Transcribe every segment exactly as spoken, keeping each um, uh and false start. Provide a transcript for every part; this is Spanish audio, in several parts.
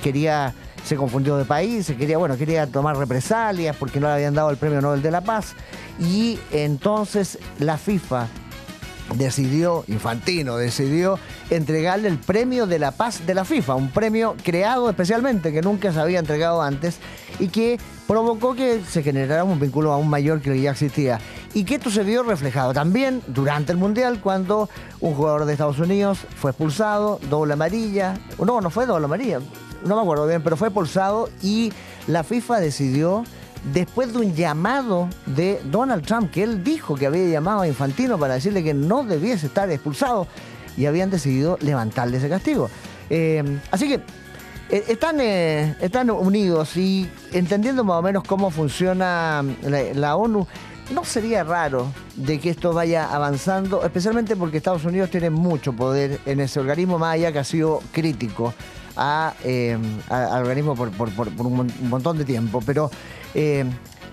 quería, se confundió de país, se quería, bueno, quería tomar represalias porque no le habían dado el Premio Nobel de la Paz. Y entonces la FIFA decidió, Infantino decidió entregarle el Premio de la Paz de la FIFA, un premio creado especialmente, que nunca se había entregado antes y que provocó que se generara un vínculo aún mayor que el que ya existía. Y que esto se vio reflejado también durante el Mundial, cuando un jugador de Estados Unidos fue expulsado, doble amarilla, no, no fue doble amarilla, no me acuerdo bien, pero fue expulsado y la FIFA decidió, después de un llamado de Donald Trump, que él dijo que había llamado a Infantino para decirle que no debiese estar expulsado, y habían decidido levantarle ese castigo. Eh, así que eh, están, eh, están unidos y entendiendo más o menos cómo funciona la, la ONU, no sería raro de que esto vaya avanzando, especialmente porque Estados Unidos tiene mucho poder en ese organismo, más allá que ha sido crítico a, eh, a, al organismo por, por, por, por un, mon un montón de tiempo, pero eh,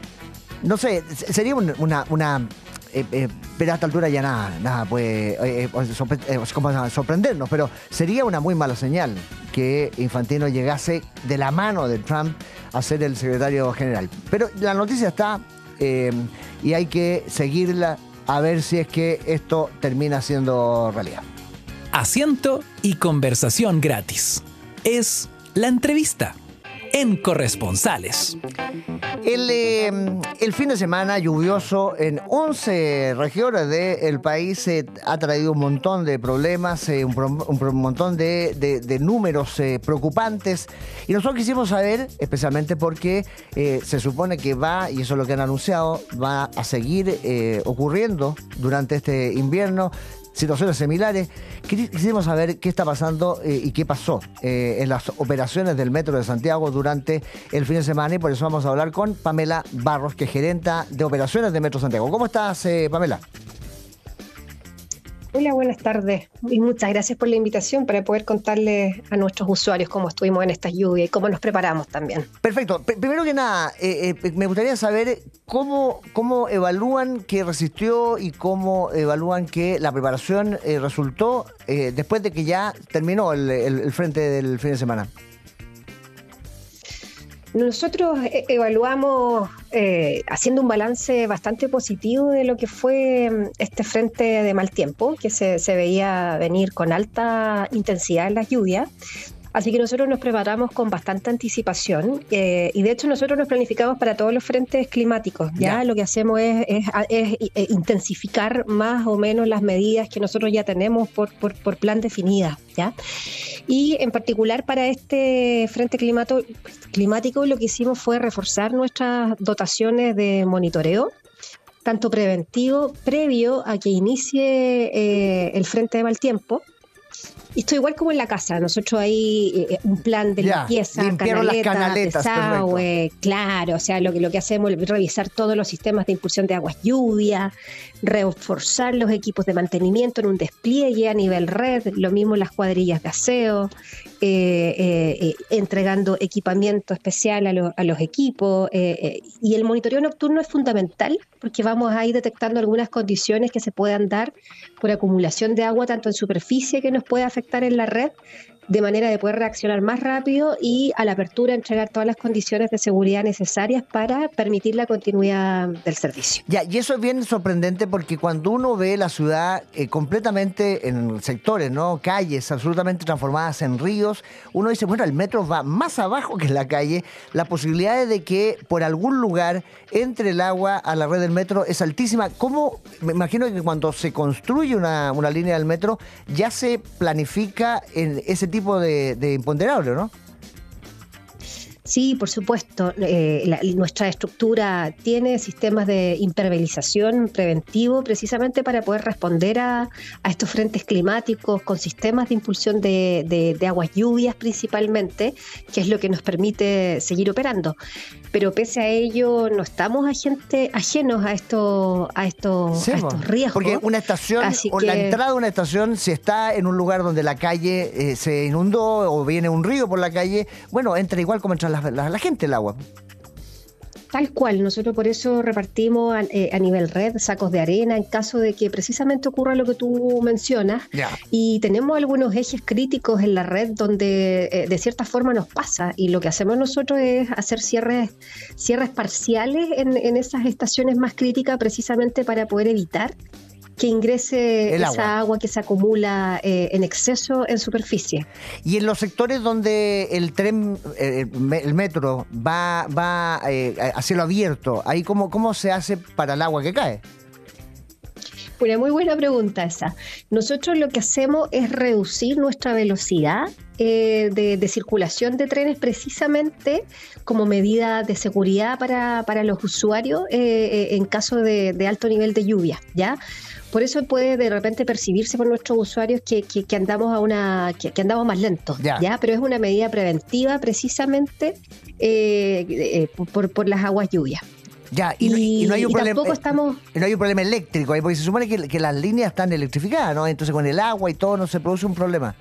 no sé, sería un, una, una eh, eh, pero a esta altura ya nada, nada puede eh, sorpre eh, sorprendernos, pero sería una muy mala señal que Infantino llegase de la mano de Trump a ser el secretario general. Pero la noticia está eh, y hay que seguirla a ver si es que esto termina siendo realidad. Asiento y conversación gratis. Es la entrevista en Corresponsales. El, eh, el fin de semana lluvioso en once regiones del país eh, ha traído un montón de problemas, eh, un, un, un montón de, de, de números eh, preocupantes. Y nosotros quisimos saber, especialmente porque eh, se supone que va, y eso es lo que han anunciado, va a seguir eh, ocurriendo durante este invierno, situaciones similares. Quisimos saber qué está pasando eh, y qué pasó eh, en las operaciones del Metro de Santiago durante el fin de semana, y por eso vamos a hablar con Pamela Barros, que es gerenta de operaciones de Metro Santiago. ¿Cómo estás, eh, Pamela? Hola, buenas tardes y muchas gracias por la invitación para poder contarles a nuestros usuarios cómo estuvimos en esta lluvia y cómo nos preparamos también. Perfecto. P- primero que nada, eh, eh, me gustaría saber cómo, cómo evalúan que resistió y cómo evalúan que la preparación eh, resultó eh, después de que ya terminó el, el, el frente del fin de semana. Nosotros evaluamos eh, haciendo un balance bastante positivo de lo que fue este frente de mal tiempo, que se, se veía venir con alta intensidad en las lluvias. Así que nosotros nos preparamos con bastante anticipación eh, y de hecho nosotros nos planificamos para todos los frentes climáticos. Ya, ya. Lo que hacemos es, es, es, es intensificar más o menos las medidas que nosotros ya tenemos por, por, por plan definidas, ¿ya? Y en particular para este frente climato, climático lo que hicimos fue reforzar nuestras dotaciones de monitoreo, tanto preventivo, previo a que inicie eh, el frente de mal tiempo. Y esto igual como en la casa, nosotros hay eh, un plan de ya, limpieza, canaleta, canaletas, desagüe, claro, o sea, lo que, lo que hacemos es revisar todos los sistemas de impulsión de aguas lluvia, reforzar los equipos de mantenimiento en un despliegue a nivel red, lo mismo las cuadrillas de aseo, eh, eh, eh, entregando equipamiento especial a, lo, a los equipos, eh, eh, y el monitoreo nocturno es fundamental porque vamos a ir detectando algunas condiciones que se puedan dar por acumulación de agua tanto en superficie que nos puede afectar en la red, de manera de poder reaccionar más rápido y a la apertura entregar todas las condiciones de seguridad necesarias para permitir la continuidad del servicio. Ya, y eso es bien sorprendente porque cuando uno ve la ciudad eh, completamente en sectores, ¿no? Calles absolutamente transformadas en ríos, uno dice, bueno, el metro va más abajo que en la calle, la posibilidad de que por algún lugar entre el agua a la red del metro es altísima. ¿Cómo? Me imagino que cuando se construye una, una línea del metro ya se planifica en ese tipo de, de imponderable, ¿no? Sí, por supuesto. Eh, la, nuestra estructura tiene sistemas de impermeabilización preventivo precisamente para poder responder a, a estos frentes climáticos con sistemas de impulsión de, de, de aguas lluvias principalmente, que es lo que nos permite seguir operando. Pero pese a ello no estamos agente, ajenos a, esto, a, estos, sí, a estos riesgos. Porque una estación, Así o que... la entrada de una estación, si está en un lugar donde la calle eh, se inundó o viene un río por la calle, bueno, entra igual como entra la, la, la gente el agua. Tal cual, nosotros por eso repartimos a, eh, a nivel red sacos de arena en caso de que precisamente ocurra lo que tú mencionas. Yeah. Y tenemos algunos ejes críticos en la red donde eh, de cierta forma nos pasa, y lo que hacemos nosotros es hacer cierres, cierres parciales en, en esas estaciones más críticas precisamente para poder evitar que ingrese el esa agua. agua que se acumula eh, en exceso en superficie. Y en los sectores donde el tren, eh, el metro va, va eh, a cielo abierto, ahí cómo, cómo se hace para el agua que cae. Una muy buena pregunta esa. Nosotros lo que hacemos es reducir nuestra velocidad eh, de, de circulación de trenes precisamente como medida de seguridad para, para los usuarios eh, en caso de, de alto nivel de lluvia, ¿ya? Por eso puede de repente percibirse por nuestros usuarios que, que, que andamos a una que, que andamos más lentos, ya. ¿ya? Pero es una medida preventiva precisamente eh, eh, por, por las aguas lluvias. Ya, y, y, y no hay un y problema. Tampoco estamos... No hay un problema eléctrico ahí, porque se supone que, que las líneas están electrificadas, ¿no? Entonces con el agua y todo no se produce un problema.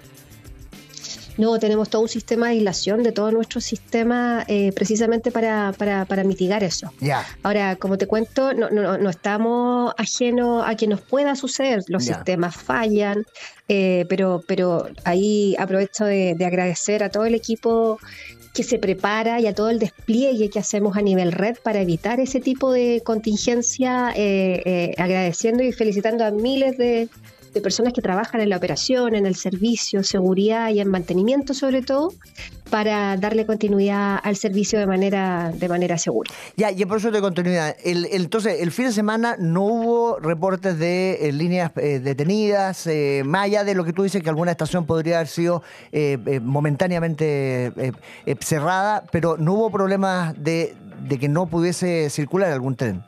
No, tenemos todo un sistema de aislación de todo nuestro sistema eh, precisamente para, para, para mitigar eso. Ya. Ahora, como te cuento, no, no, no estamos ajenos a que nos pueda suceder. Los Ya. sistemas fallan, eh, pero, pero ahí aprovecho de, de agradecer a todo el equipo que se prepara y a todo el despliegue que hacemos a nivel red para evitar ese tipo de contingencia, eh, eh, agradeciendo y felicitando a miles de... de personas que trabajan en la operación, en el servicio, seguridad y en mantenimiento sobre todo, para darle continuidad al servicio de manera de manera segura. Ya, y por eso de continuidad. El, el, entonces, el fin de semana no hubo reportes de eh, líneas eh, detenidas, eh, más allá de lo que tú dices, que alguna estación podría haber sido eh, eh, momentáneamente eh, eh, cerrada, pero no hubo problemas de, de que no pudiese circular algún tren.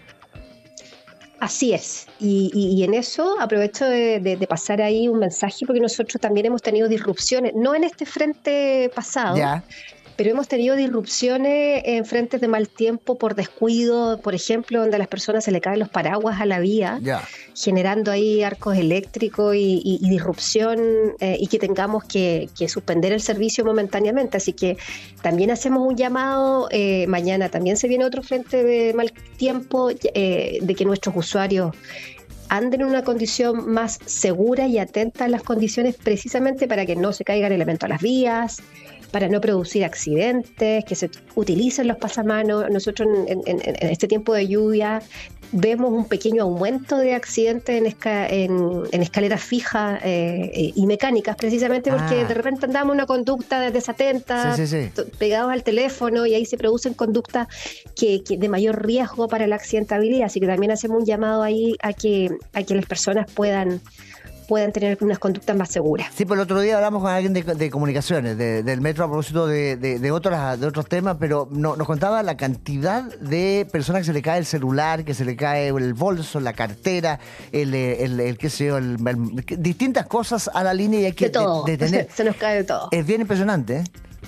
Así es, y, y, y en eso aprovecho de, de, de pasar ahí un mensaje, porque nosotros también hemos tenido disrupciones, no en este frente pasado, Ya. pero hemos tenido disrupciones en frentes de mal tiempo por descuido, por ejemplo, donde a las personas se le caen los paraguas a la vía, Ya. generando ahí arcos eléctricos y, y, y disrupción eh, y que tengamos que, que suspender el servicio momentáneamente. Así que también hacemos un llamado, eh, mañana también se viene otro frente de mal tiempo, eh, de que nuestros usuarios anden en una condición más segura y atenta a las condiciones precisamente para que no se caigan elementos a las vías, para no producir accidentes, que se utilicen los pasamanos. Nosotros en, en, en este tiempo de lluvia vemos un pequeño aumento de accidentes en, esca, en, en escaleras fijas eh, y mecánicas, precisamente porque ah. de repente andamos en una conducta desatenta, sí, sí, sí. pegados al teléfono, y ahí se producen conductas que, que de mayor riesgo para la accidentabilidad. Así que también hacemos un llamado ahí a que, a que las personas puedan puedan tener unas conductas más seguras. Sí, pues el otro día hablamos con alguien de, de comunicaciones, de, del metro, a propósito de, de, de, otros, de otros temas, pero no, nos contaba la cantidad de personas que se le cae el celular, que se le cae el bolso, la cartera, el, el, el, el qué sé yo, el, el, distintas cosas a la línea y hay que de todo. De, detener. Se nos cae de todo. Es bien impresionante, ¿eh?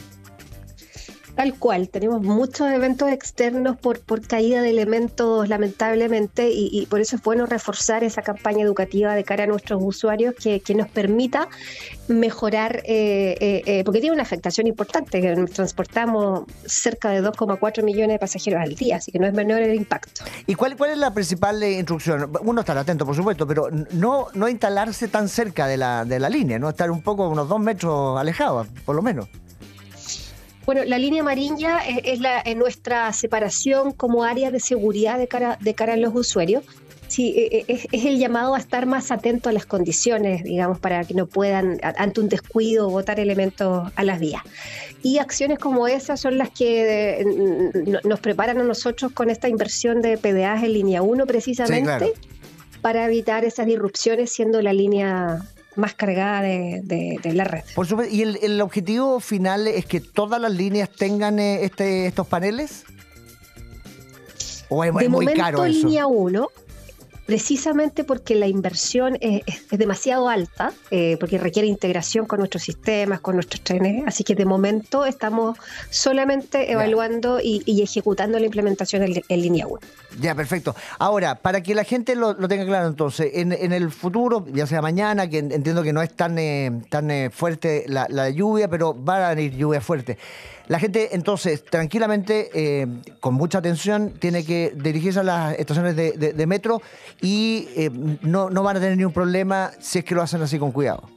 Tal cual, tenemos muchos eventos externos por, por caída de elementos, lamentablemente, y, y por eso es bueno reforzar esa campaña educativa de cara a nuestros usuarios que, que nos permita mejorar, eh, eh, eh, porque tiene una afectación importante, que transportamos cerca de dos coma cuatro millones de pasajeros al día, así que no es menor el impacto. ¿Y cuál, cuál es la principal eh, instrucción? Uno está atento, por supuesto, pero no, no instalarse tan cerca de la, de la línea, ¿no? Estar un poco, unos dos metros alejados, por lo menos. Bueno, la línea amarilla es, es, la, es nuestra separación como área de seguridad de cara, de cara a los usuarios. Sí, es, es el llamado a estar más atento a las condiciones, digamos, para que no puedan, ante un descuido, botar elementos a las vías. Y acciones como esas son las que eh, nos preparan a nosotros con esta inversión de P D As en línea uno, precisamente, sí, claro, para evitar esas disrupciones, siendo la línea más cargada de, de, de la red. Por supuesto. ¿Y el, el objetivo final es que todas las líneas tengan eh, este, estos paneles? ¿O es, de es muy momento, caro eso? línea uno, precisamente porque la inversión es, es, es demasiado alta, eh, porque requiere integración con nuestros sistemas, con nuestros trenes, así que de momento estamos solamente evaluando y, y ejecutando la implementación en, en línea uno. Ya, perfecto. Ahora, para que la gente lo, lo tenga claro entonces, en, en el futuro, ya sea mañana, que entiendo que no es tan, eh, tan eh, fuerte la, la lluvia, pero va a venir lluvia fuerte. La gente, entonces, tranquilamente, eh, con mucha atención, tiene que dirigirse a las estaciones de, de, de metro y eh, no, no van a tener ningún problema si es que lo hacen así con cuidado.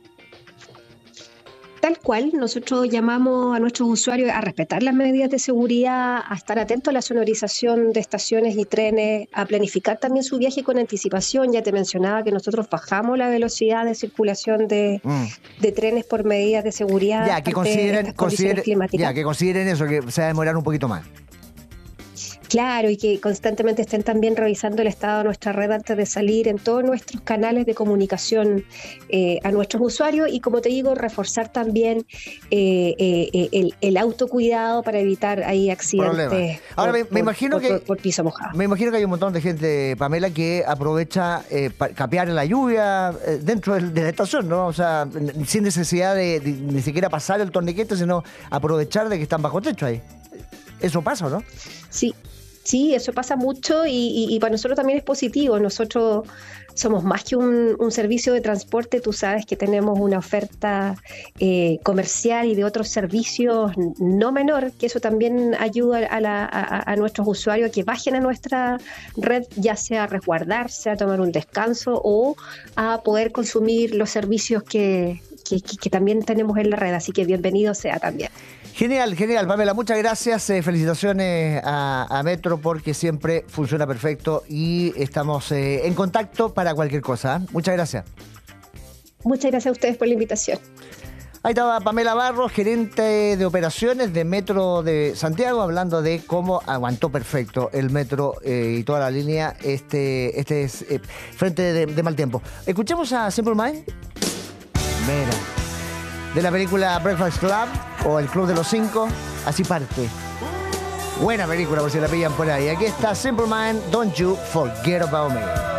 Tal cual, nosotros llamamos a nuestros usuarios a respetar las medidas de seguridad, a estar atentos a la sonorización de estaciones y trenes, a planificar también su viaje con anticipación. Ya te mencionaba que nosotros bajamos la velocidad de circulación de, mm. de trenes por medidas de seguridad. Ya, que consideren, consideren, ya, que consideren eso, que se va a demorar un poquito más. Claro, y que constantemente estén también revisando el estado de nuestra red antes de salir en todos nuestros canales de comunicación eh, a nuestros usuarios y, como te digo, reforzar también eh, eh, el, el autocuidado para evitar ahí accidentes. Problema. Ahora, por, me, me imagino por, que, por, por piso mojado. Me imagino que hay un montón de gente, Pamela, que aprovecha eh, para capear la lluvia eh, dentro de, de la estación, ¿no? O sea, sin necesidad de, de ni siquiera pasar el torniquete, sino aprovechar de que están bajo techo ahí. Eso pasa, ¿no? Sí. Sí, eso pasa mucho y, y, y para nosotros también es positivo. Nosotros somos más que un, un servicio de transporte. Tú sabes que tenemos una oferta eh, comercial y de otros servicios no menor, que eso también ayuda a, la, a, a nuestros usuarios a que bajen a nuestra red, ya sea a resguardarse, a tomar un descanso o a poder consumir los servicios que, que, que, que también tenemos en la red. Así que bienvenido sea también. Genial, genial, Pamela, muchas gracias, eh, felicitaciones a, a Metro porque siempre funciona perfecto y estamos eh, en contacto para cualquier cosa. ¿eh? Muchas gracias. Muchas gracias a ustedes por la invitación. Ahí estaba Pamela Barros, gerente de operaciones de Metro de Santiago, hablando de cómo aguantó perfecto el metro eh, y toda la línea este, este es, eh, frente de, de mal tiempo. Escuchemos a Simple Mind. Mira. De la película Breakfast Club o El Club de los Cinco, así parte. Buena película por si la pillan por ahí. Aquí está Simple Mind, Don't You Forget About Me.